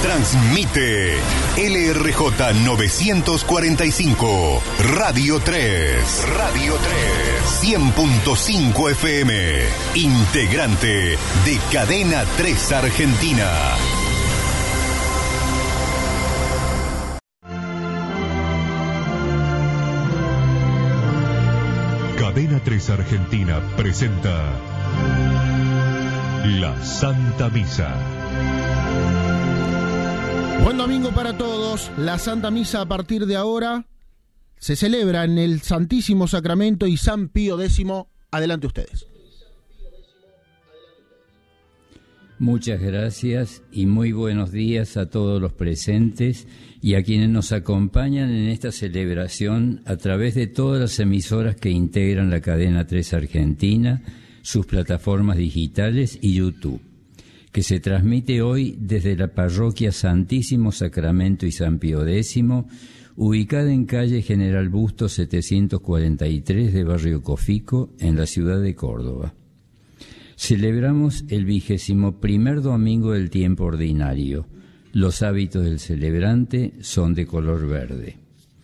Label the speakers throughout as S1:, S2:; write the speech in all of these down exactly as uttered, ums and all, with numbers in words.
S1: Transmite L R J novecientos cuarenta y cinco, Radio tres. Radio tres. cien punto cinco F M. Integrante de Cadena tres Argentina. Cadena tres Argentina presenta La Santa Misa.
S2: Buen domingo para todos. La Santa Misa a partir de ahora se celebra en el Santísimo Sacramento y San Pío X. Adelante ustedes.
S3: Muchas gracias y muy buenos días a todos los presentes y a quienes nos acompañan en esta celebración a través de todas las emisoras que integran la Cadena tres Argentina, sus plataformas digitales y YouTube, que se transmite hoy desde la parroquia Santísimo Sacramento y San Pío X, ubicada en calle General Bustos setecientos cuarenta y tres de Barrio Cofico, en la ciudad de Córdoba. Celebramos el vigésimo primer domingo del tiempo ordinario. Los hábitos del celebrante son de color verde.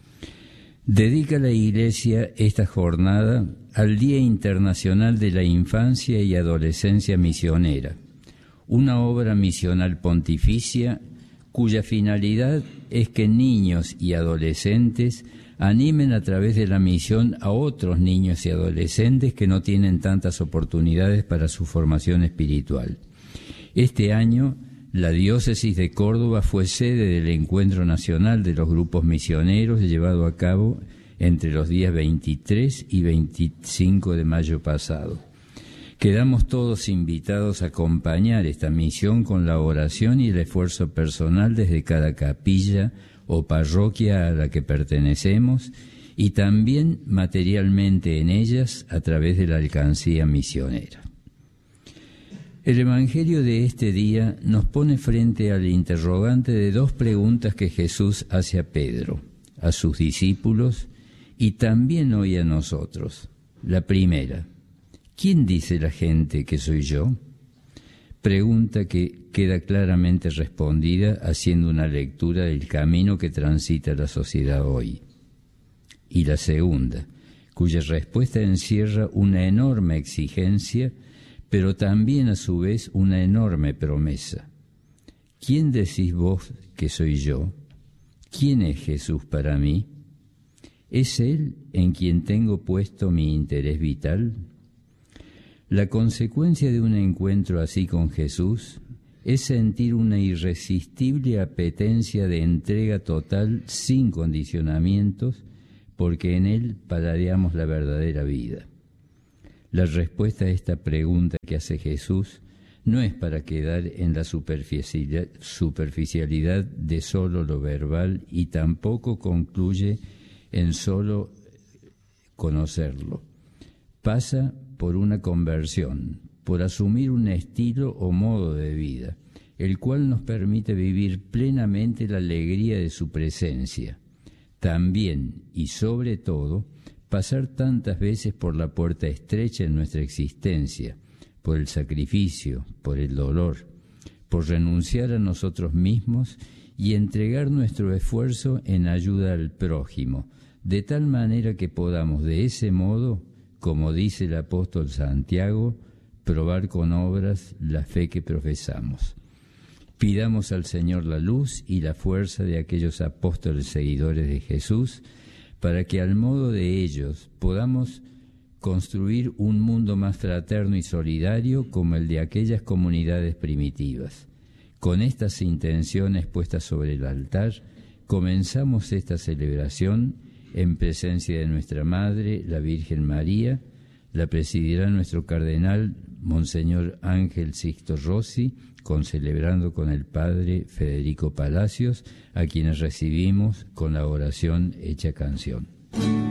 S3: Dedica la Iglesia esta jornada al Día Internacional de la Infancia y Adolescencia Misionera, una obra misional pontificia cuya finalidad es que niños y adolescentes animen a través de la misión a otros niños y adolescentes que no tienen tantas oportunidades para su formación espiritual. Este año, la Diócesis de Córdoba fue sede del Encuentro Nacional de los Grupos Misioneros llevado a cabo entre los días veintitrés y veinticinco de mayo pasado. Quedamos todos invitados a acompañar esta misión con la oración y el esfuerzo personal desde cada capilla o parroquia a la que pertenecemos y también materialmente en ellas a través de la alcancía misionera. El Evangelio de este día nos pone frente al interrogante de dos preguntas que Jesús hace a Pedro, a sus discípulos y también hoy a nosotros. La primera: ¿quién dice la gente que soy yo? Pregunta que queda claramente respondida haciendo una lectura del camino que transita la sociedad hoy. Y la segunda, cuya respuesta encierra una enorme exigencia, pero también a su vez una enorme promesa. ¿Quién decís vos que soy yo? ¿Quién es Jesús para mí? ¿Es Él en quien tengo puesto mi interés vital? La consecuencia de un encuentro así con Jesús es sentir una irresistible apetencia de entrega total sin condicionamientos, porque en Él paladeamos la verdadera vida. La respuesta a esta pregunta que hace Jesús no es para quedar en la superficialidad, superficialidad de solo lo verbal y tampoco concluye en solo conocerlo. Pasa por una conversión, por asumir un estilo o modo de vida, el cual nos permite vivir plenamente la alegría de su presencia. También y sobre todo, pasar tantas veces por la puerta estrecha en nuestra existencia, por el sacrificio, por el dolor, por renunciar a nosotros mismos y entregar nuestro esfuerzo en ayuda al prójimo, de tal manera que podamos de ese modo, como dice el apóstol Santiago, probar con obras la fe que profesamos. Pidamos al Señor la luz y la fuerza de aquellos apóstoles seguidores de Jesús, para que al modo de ellos podamos construir un mundo más fraterno y solidario como el de aquellas comunidades primitivas. Con estas intenciones puestas sobre el altar, comenzamos esta celebración en presencia de nuestra Madre, la Virgen María. La presidirá nuestro cardenal, Monseñor Ángel Sixto Rossi, concelebrando con el Padre Federico Palacios, a quienes recibimos con la oración hecha canción.